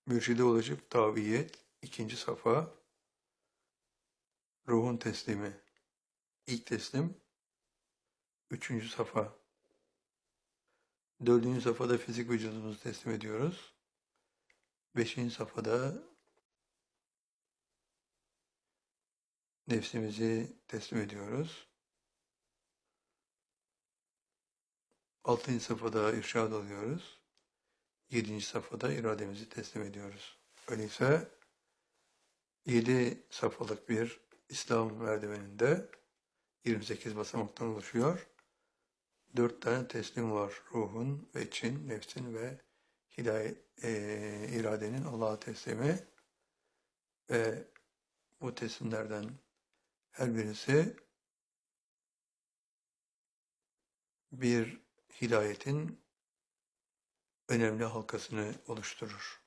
Mürşide ulaşıp taviyet, ikinci safa, ruhun teslimi, ilk teslim, üçüncü safa. Dördüncü safhada fizik vücudumuzu teslim ediyoruz. Beşinci safhada nefsimizi teslim ediyoruz. Altıncı safhada irşad oluyoruz. Yedinci safhada irademizi teslim ediyoruz. Öyleyse 7 safhalık bir İslam merdiveninde 28 basamaktan oluşuyor. 4 tane teslim var. Ruhun ve için, nefsin ve iradenin Allah'a teslimi. Ve bu teslimlerden her birisi bir hidayetin önemli halkasını oluşturur.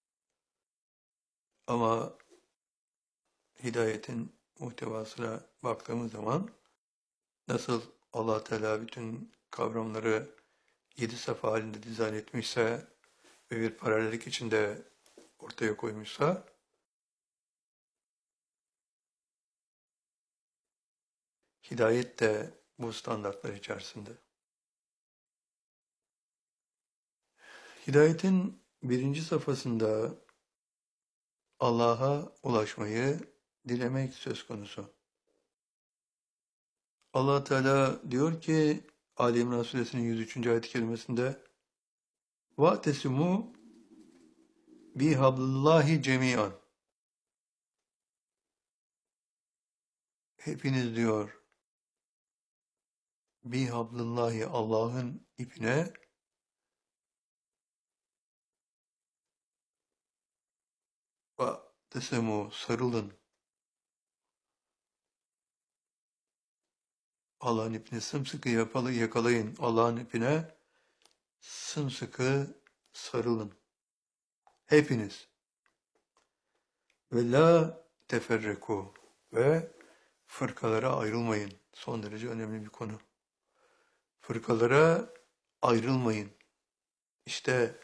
Ama hidayetin muhtevasına baktığımız zaman nasıl Allah Teala bütün kavramları 7 safa halinde dizayn etmişse ve bir paralellik içinde ortaya koymuşsa, hidayet de bu standartlar içerisinde. Hidayetin birinci safhasında Allah'a ulaşmayı dilemek söz konusu. Allah Teala diyor ki Ali İmran Suresinin 103. ayet-i kerimesinde وَاَتَسِمُوا بِحَبْلِ cemiyan. Hepiniz diyor bihablillahi Allah'ın ipine وَاَتَسِمُوا sarılın. Allah'ın ipini sımsıkı yakalayın. Allah'ın ipine sımsıkı sarılın. Hepiniz. Ve la teferreku ve fırkalara ayrılmayın. Son derece önemli bir konu. Fırkalara ayrılmayın. İşte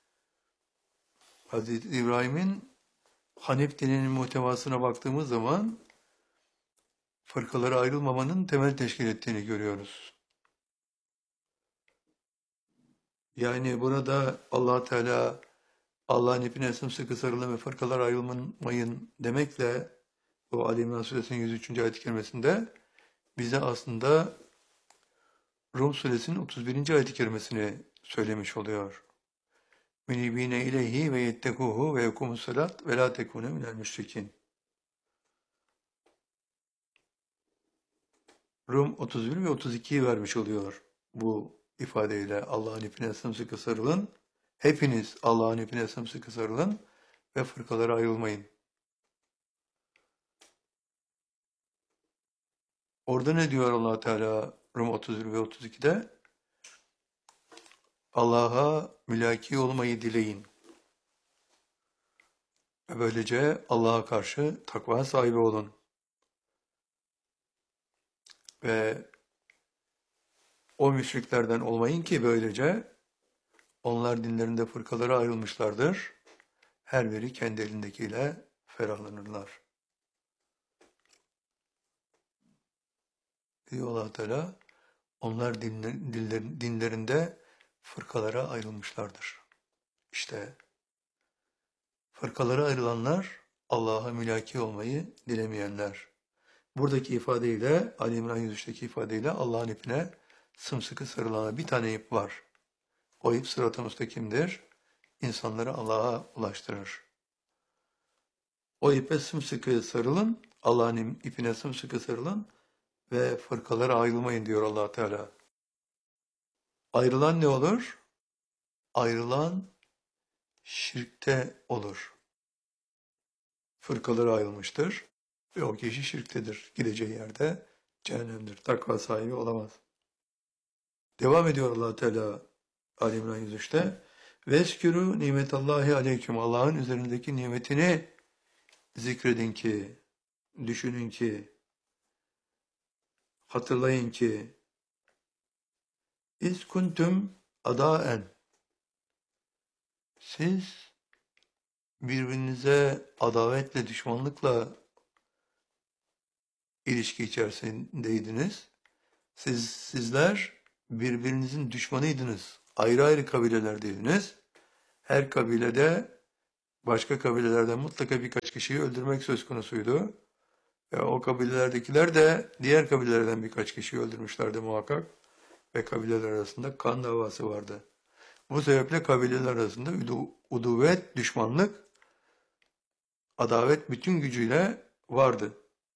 Hz. İbrahim'in Hanif dininin muhtevasına baktığımız zaman fırkalara ayrılmamanın temel teşkil ettiğini görüyoruz. Yani burada Allah Teala Allah'ın ipine sımsıkı sarılın ve fırkalara ayrılmayın demekle bu Ali İmran Suresinin 103. ayet-i kerimesinde bize aslında Rum Suresinin 31. ayet-i kerimesini söylemiş oluyor. Münibine ileyhi ve yettekuhu ve yekumus salat ve la tekune minel müşrikin. Rum 31 ve 32'yi vermiş oluyor bu ifadeyle. Allah'ın ipine sımsıkı sarılın. Hepiniz Allah'ın ipine sımsıkı sarılın ve fırkalara ayrılmayın. Orada ne diyor Allah Teala Rum 31 ve 32'de? Allah'a mülaki olmayı dileyin. Ve böylece Allah'a karşı takva sahibi olun. Ve o müşriklerden olmayın ki böylece onlar dinlerinde fırkalara ayrılmışlardır. Her biri kendi elindekiyle ferahlanırlar. Diyor Allah Teala, onlar dinlerinde fırkalara ayrılmışlardır. İşte fırkalara ayrılanlar Allah'a mülaki olmayı dilemeyenler. Buradaki ifadeyle, Ali İmran 103'teki ifadeyle Allah'ın ipine sımsıkı sarılan bir tane ip var. O ip sırat-ı müstakimdir. İnsanları Allah'a ulaştırır. O ipe sımsıkı sarılın, Allah'ın ipine sımsıkı sarılın ve fırkalara ayrılmayın diyor Allah Teala. Ayrılan ne olur? Ayrılan şirkte olur. Fırkalara ayrılmıştır ve o kişi şirktedir. Gideceği yerde cehennemdir. Takva sahibi olamaz. Devam ediyor Allah Teala Ali İmran 103'te. Veskürü nimetallahi aleyküm. Allah'ın üzerindeki nimetini zikredin ki, düşünün ki, hatırlayın ki İz kuntum adaen. Siz birbirinize adavetle, düşmanlıkla ilişki içerisindeydiniz. Sizler birbirinizin düşmanıydınız. Ayrı ayrı kabilelerdeydiniz. Her kabilede başka kabilelerden mutlaka birkaç kişiyi öldürmek söz konusuydu. Ve o kabilelerdekiler de diğer kabilelerden birkaç kişiyi öldürmüşlerdi muhakkak. Ve kabileler arasında kan davası vardı. Bu sebeple kabileler arasında uduvvet, düşmanlık, adavet bütün gücüyle vardı.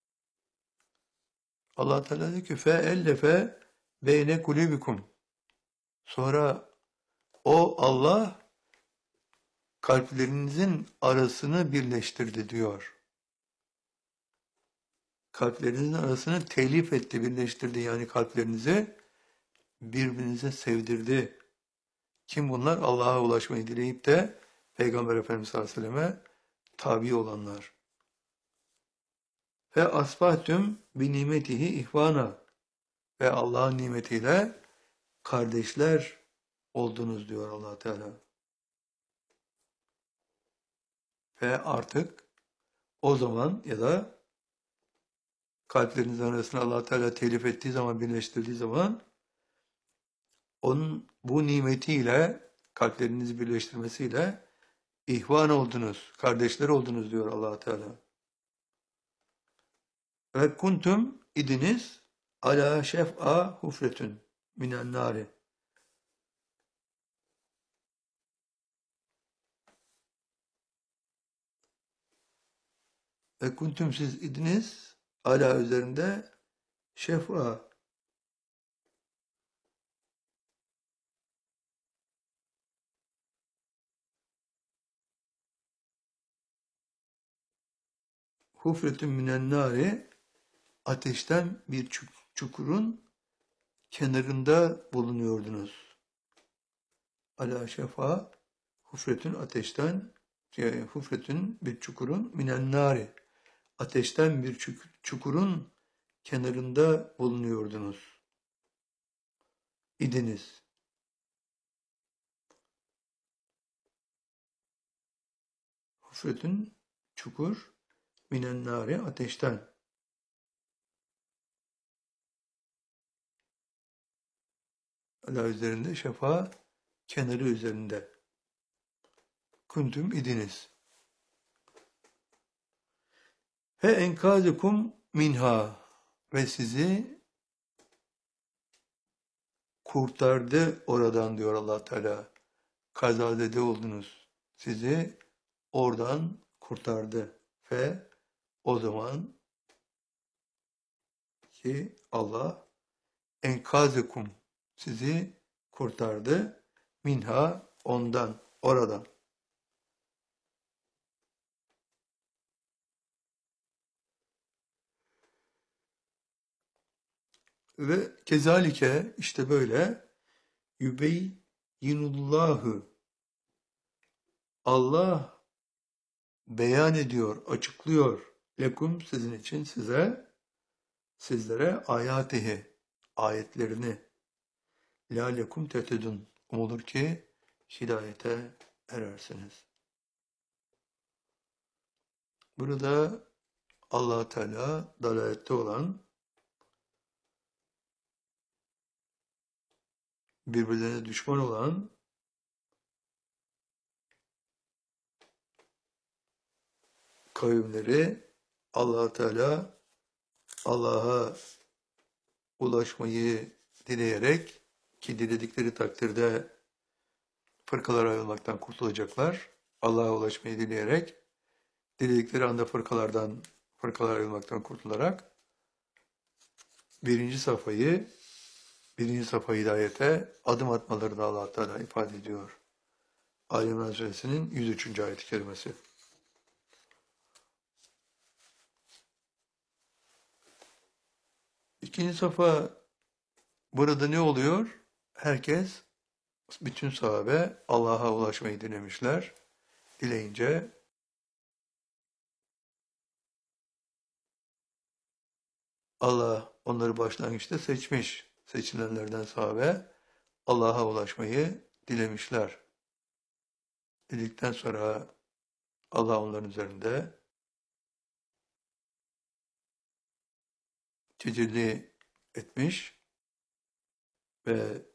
Allah Teala diyor ki feellefe beyne kulubikum. Sonra o Allah kalplerinizin arasını birleştirdi diyor. Kalplerinizin arasını telif etti, birleştirdi. Yani kalplerinizi birbirinize sevdirdi. Kim bunlar? Allah'a ulaşmayı dileyip de Peygamber Efendimiz sallallahu aleyhi ve selleme tabi olanlar. Ve asbahtüm bi nimetihi ihvana. Ve Allah'ın nimetiyle kardeşler oldunuz diyor Allah Teala. Ve artık o zaman ya da kalplerinizin arasını Allah Teala telif ettiği zaman, birleştirdiği zaman onun bu nimetiyle, kalplerinizi birleştirmesiyle ihvan oldunuz, kardeşler oldunuz diyor Allah Teala. Ve kuntum idiniz ala şef'a hufretün minen nari. Ve kuntum siz idiniz ala üzerinde şef'a hufretün minen nari, ateşten bir çukurun kenarında bulunuyordunuz. Ala şefa hufretün ateşten, hufretün bir çukurun minen nari, ateşten bir çukurun kenarında bulunuyordunuz. İdiniz. Hufretün çukur minen nari, ateşten. Ala üzerinde, şefa kenarı üzerinde. Kuntum idiniz. Ve enkazukum minha, ve sizi kurtardı oradan diyor Allah Teala. Kazazede oldunuz. Sizi oradan kurtardı. Ve o zaman ki Allah enkazukum, sizi kurtardı. Minha, ondan, oradan. Ve kezalike, işte böyle yübeyyinullahu, Allah beyan ediyor, açıklıyor. Lekum, sizin için, sizlere ayatihi, ayetlerini. Lâlekum tetedun, umulur ki hidayete erersiniz. Burada Allah Teala dalalette olan, birbirlerine düşman olan kavimleri Allah Teala Allah'a ulaşmayı dileyerek, ki diledikleri takdirde fırkalara ayrılmaktan kurtulacaklar. Allah'a ulaşmayı dileyerek, diledikleri anda fırkalara ayrılmaktan kurtularak birinci safa hidayete adım atmaları da Allah Teala ifade ediyor. Ali İmran Suresinin 103. ayet-i kerimesi. İkinci safa, burada ne oluyor? Bütün sahabe Allah'a ulaşmayı dilemişler. Dileyince Allah onları başlangıçta seçmiş. Seçilenlerden sahabe Allah'a ulaşmayı dilemişler. Dedikten sonra Allah onların üzerinde tecelli etmiş ve